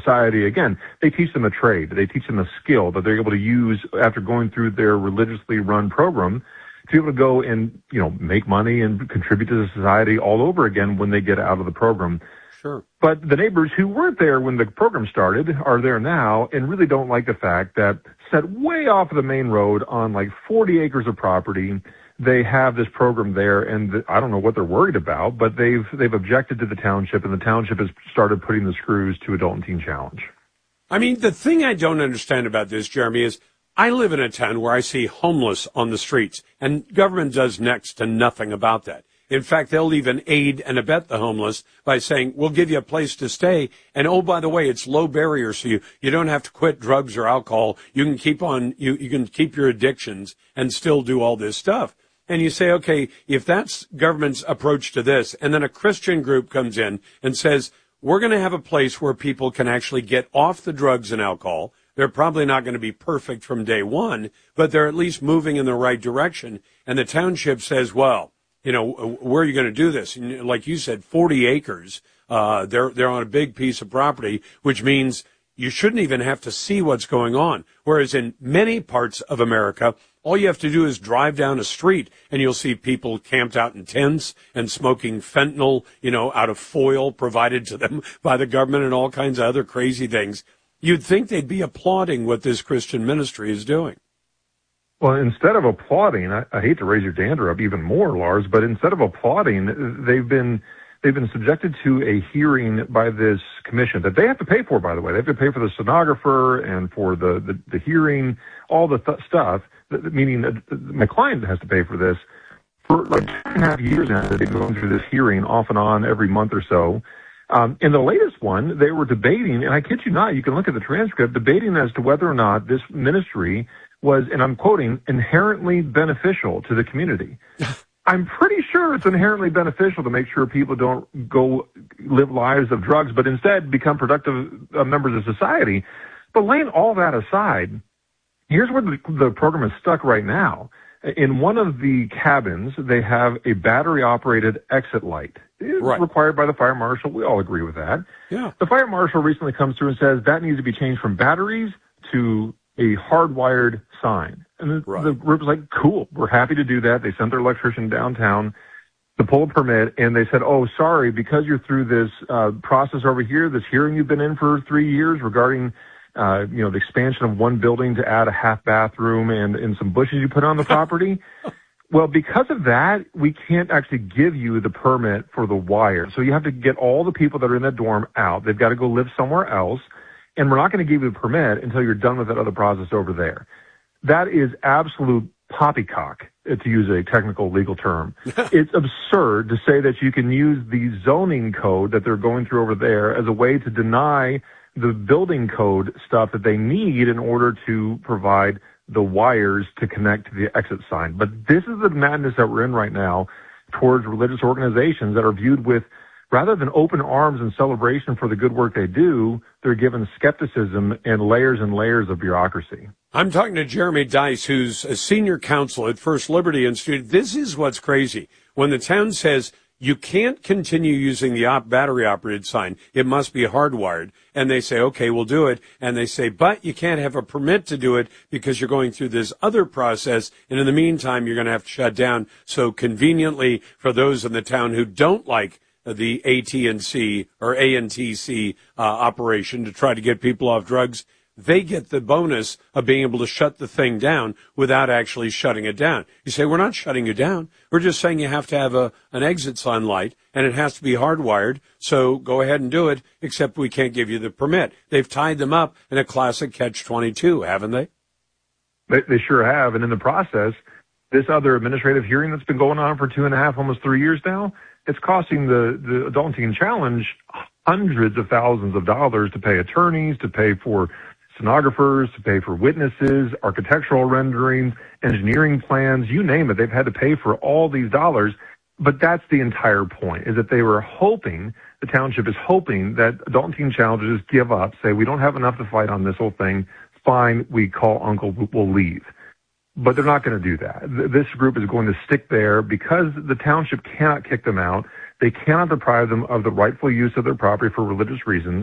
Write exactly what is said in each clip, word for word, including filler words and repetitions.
society. Again, they teach them a trade. They teach them a skill that they're able to use after going through their religiously run program to be able to go and, you know, make money and contribute to the society all over again when they get out of the program. Sure. But the neighbors who weren't there when the program started are there now and really don't like the fact that set way off of the main road on like forty acres of property, they have this program there, and the, I don't know what they're worried about, but they've they've objected to the township, and the township has started putting the screws to Adult and Teen Challenge. I mean, the thing I don't understand about this, Jeremy, is I live in a town where I see homeless on the streets, and government does next to nothing about that. In fact, they'll even aid and abet the homeless by saying, we'll give you a place to stay. And, oh, by the way, it's low barrier, so you, you don't have to quit drugs or alcohol. You can keep on, you, you can keep your addictions and still do all this stuff. And you say, okay, if that's government's approach to this, and then a Christian group comes in and says, we're going to have a place where people can actually get off the drugs and alcohol. They're probably not going to be perfect from day one, but they're at least moving in the right direction. And the township says, well, you know, where are you going to do this? And like you said, forty acres. Uh, they're, they're on a big piece of property, which means you shouldn't even have to see what's going on. Whereas in many parts of America, all you have to do is drive down a street and you'll see people camped out in tents and smoking fentanyl, you know, out of foil provided to them by the government and all kinds of other crazy things. You'd think they'd be applauding what this Christian ministry is doing. Well, instead of applauding, I, I hate to raise your dander up even more, Lars, but instead of applauding, they've been they've been subjected to a hearing by this commission that they have to pay for, by the way. They have to pay for the stenographer and for the, the, the hearing, all the th- stuff, meaning that my client has to pay for this. For like two and a half years now, they've been going through this hearing off and on every month or so. Um, in the latest one, they were debating, and I kid you not, you can look at the transcript, debating as to whether or not this ministry was, and I'm quoting, inherently beneficial to the community. I'm pretty sure it's inherently beneficial to make sure people don't go live lives of drugs, but instead become productive uh, members of society. But laying all that aside, here's where the, the program is stuck right now. In one of the cabins, they have a battery-operated exit light. It's right. required by the fire marshal. We all agree with that. Yeah. The fire marshal recently comes through and says that needs to be changed from batteries to a hardwired sign. And the, right. the group was like, cool, we're happy to do that. They sent their electrician downtown to pull a permit, and they said, oh, sorry, because you're through this uh, process over here, this hearing you've been in for three years regarding Uh, you know, the expansion of one building to add a half bathroom and, and some bushes you put on the property. Well, because of that, we can't actually give you the permit for the wire. So you have to get all the people that are in that dorm out. They've got to go live somewhere else. And we're not going to give you the permit until you're done with that other process over there. That is absolute poppycock, to use a technical legal term. It's absurd to say that you can use the zoning code that they're going through over there as a way to deny the building code stuff that they need in order to provide the wires to connect to the exit sign. But this is the madness that we're in right now towards religious organizations that are viewed with, rather than open arms and celebration for the good work they do, they're given skepticism and layers and layers of bureaucracy. I'm talking to Jeremy Dice, who's a senior counsel at First Liberty Institute. This is what's crazy. When the town says, you can't continue using the op- battery-operated sign. It must be hardwired. And they say, okay, we'll do it. And they say, but you can't have a permit to do it because you're going through this other process. And in the meantime, you're going to have to shut down. So conveniently, for those in the town who don't like the A T and C or A N T C uh, operation to try to get people off drugs, they get the bonus of being able to shut the thing down without actually shutting it down. You say, we're not shutting you down. We're just saying you have to have a an exit sign light, and it has to be hardwired, so go ahead and do it, except we can't give you the permit. They've tied them up in a classic catch twenty-two, haven't they? They, they sure have, and in the process, this other administrative hearing that's been going on for two and a half, almost three years now, it's costing the, the Adult and Teen Challenge hundreds of thousands of dollars to pay attorneys, to pay for stenographers, to pay for witnesses, architectural renderings, engineering plans, you name it. They've had to pay for all these dollars. But that's the entire point, is that they were hoping, the township is hoping that Adult and Teen Challenges give up, say, we don't have enough to fight on this whole thing. Fine, we call uncle, we'll leave. But they're not going to do that. This group is going to stick there because the township cannot kick them out. They cannot deprive them of the rightful use of their property for religious reasons.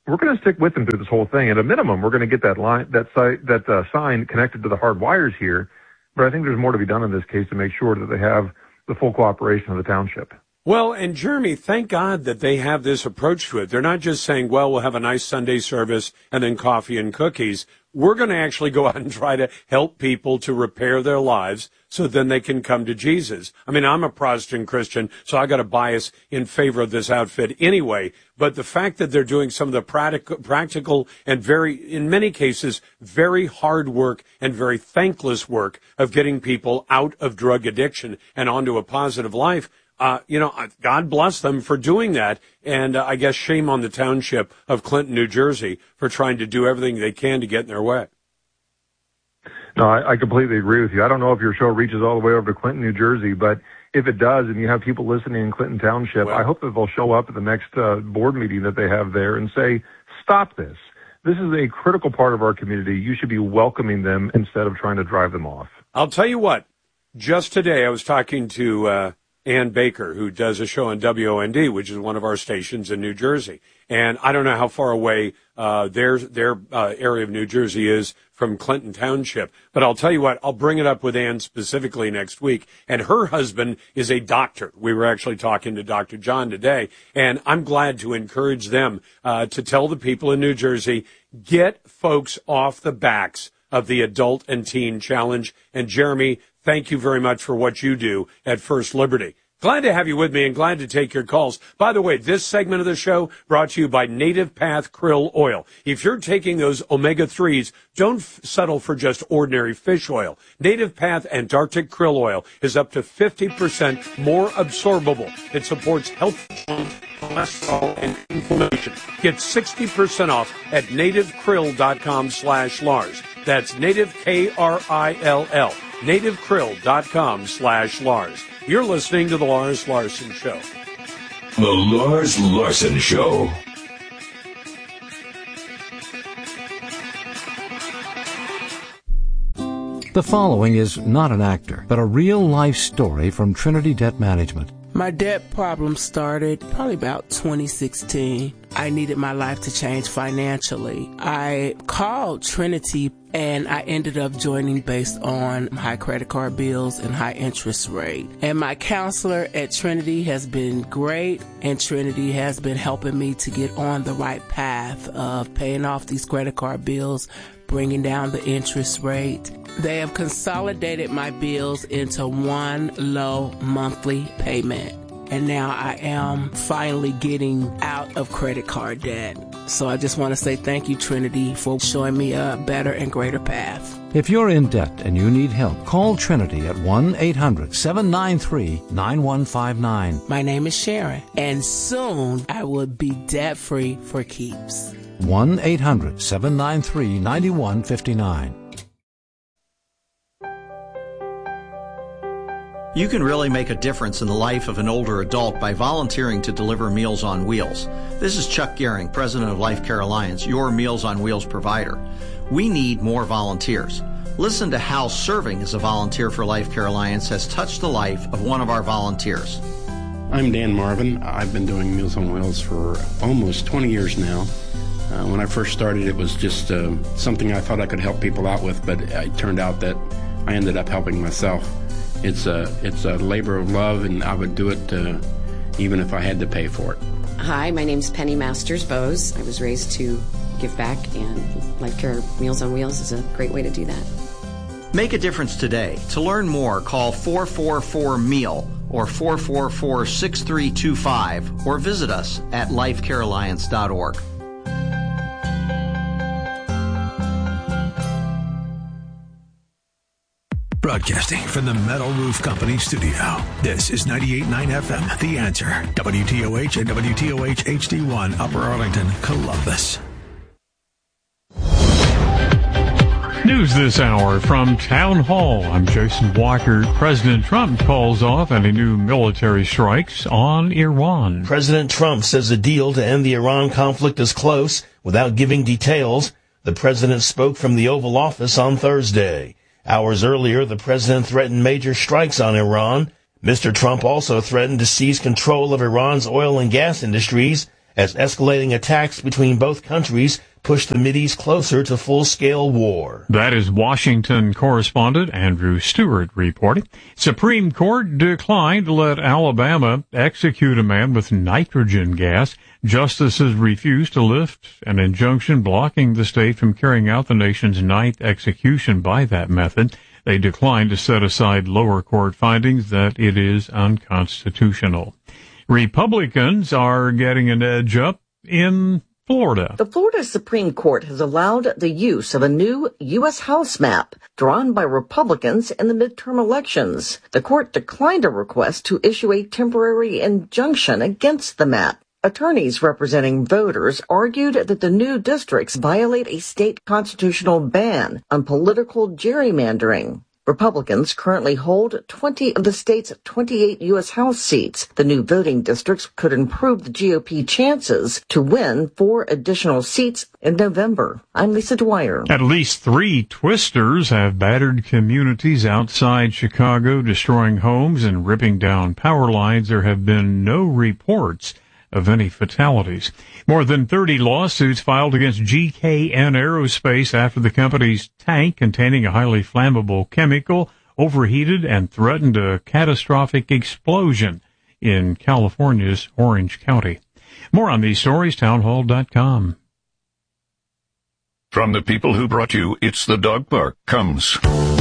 we're going to stick with them through this whole thing. At a minimum, we're going to get that line, that site, that uh, sign connected to the hard wires here. But I think there's more to be done in this case to make sure that they have the full cooperation of the township. Well, and Jeremy, thank God that they have this approach to it. They're not just saying, well, we'll have a nice Sunday service and then coffee and cookies. We're going to actually go out and try to help people to repair their lives so then they can come to Jesus. I mean, I'm a Protestant Christian, so I got a bias in favor of this outfit anyway. But the fact that they're doing some of the practical, practical and very, in many cases, very hard work and very thankless work of getting people out of drug addiction and onto a positive life, Uh, you know, God bless them for doing that. And uh, I guess shame on the township of Clinton, New Jersey, for trying to do everything they can to get in their way. No, I, I completely agree with you. I don't know if your show reaches all the way over to Clinton, New Jersey, but if it does and you have people listening in Clinton Township, well, I hope that they'll show up at the next uh, board meeting that they have there and say, stop this. This is a critical part of our community. You should be welcoming them instead of trying to drive them off. I'll tell you what, just today I was talking to uh, Ann Baker, who does a show on W O N D, which is one of our stations in New Jersey. And I don't know how far away uh, their their uh, area of New Jersey is from Clinton Township. But I'll tell you what, I'll bring it up with Ann specifically next week. And her husband is a doctor. We were actually talking to Doctor John today. And I'm glad to encourage them uh, to tell the people in New Jersey, get folks off the backs of the Adult and Teen Challenge. And Jeremy, thank you very much for what you do at First Liberty. Glad to have you with me and glad to take your calls. By the way, this segment of the show brought to you by Native Path Krill Oil. If you're taking those omega threes, don't f- settle for just ordinary fish oil. Native Path Antarctic Krill Oil is up to fifty percent more absorbable. It supports health, cholesterol, and inflammation. Get sixty percent off at nativekrill.com slash Lars. That's native, K R I L L, nativekrill.com slash Lars. You're listening to The Lars Larson Show. The Lars Larson Show. The following is not an actor, but a real-life story from Trinity Debt Management. My debt problem started probably about twenty sixteen. I needed my life to change financially. I called Trinity and I ended up joining based on high credit card bills and high interest rate. And my counselor at Trinity has been great, and Trinity has been helping me to get on the right path of paying off these credit card bills, bringing down the interest rate. They have consolidated my bills into one low monthly payment. And now I am finally getting out of credit card debt. So I just want to say thank you, Trinity, for showing me a better and greater path. If you're in debt and you need help, call Trinity at one eight hundred seven nine three nine one five nine. My name is Sharon, and soon I will be debt-free for keeps. one eight hundred seven nine three nine one five nine. You can really make a difference in the life of an older adult by volunteering to deliver Meals on Wheels. This is Chuck Gehring, president of Life Care Alliance, your Meals on Wheels provider. We need more volunteers. Listen to how serving as a volunteer for Life Care Alliance has touched the life of one of our volunteers. I'm Dan Marvin. I've been doing Meals on Wheels for almost twenty years now. Uh, when I first started, it was just uh, something I thought I could help people out with, but it turned out that I ended up helping myself. It's a, it's a labor of love, and I would do it uh, even if I had to pay for it. Hi, my name's Penny Masters Bose. I was raised to give back, and Life Care Meals on Wheels is a great way to do that. Make a difference today. To learn more, call four four four M E A L or four four four, six three two five or visit us at life care alliance dot org. Broadcasting from the Metal Roof Company studio. This is ninety-eight point nine F M, The Answer. W T O H and W T O H H D one, Upper Arlington, Columbus. News this hour from Town Hall. I'm Jason Walker. President Trump calls off any new military strikes on Iran. President Trump says a deal to end the Iran conflict is close without giving details. The president spoke from the Oval Office on Thursday. Hours earlier, the president threatened major strikes on Iran. Mister Trump also threatened to seize control of Iran's oil and gas industries as escalating attacks between both countries push the Mideast closer to full-scale war. That is Washington correspondent Andrew Stewart reporting. Supreme Court declined to let Alabama execute a man with nitrogen gas. Justices refused to lift an injunction blocking the state from carrying out the nation's ninth execution by that method. They declined to set aside lower court findings that it is unconstitutional. Republicans are getting an edge up in Florida. The Florida Supreme Court has allowed the use of a new U S House map drawn by Republicans in the midterm elections. The court declined a request to issue a temporary injunction against the map. Attorneys representing voters argued that the new districts violate a state constitutional ban on political gerrymandering. Republicans currently hold twenty of the state's twenty-eight U S House seats. The new voting districts could improve the G O P chances to win four additional seats in November. I'm Lisa Dwyer. At least three twisters have battered communities outside Chicago, destroying homes and ripping down power lines. There have been no reports of any fatalities. More than thirty lawsuits filed against G K N Aerospace after the company's tank containing a highly flammable chemical overheated and threatened a catastrophic explosion in California's Orange County. More on these stories, townhall dot com. From the people who brought you It's the Dog Park comes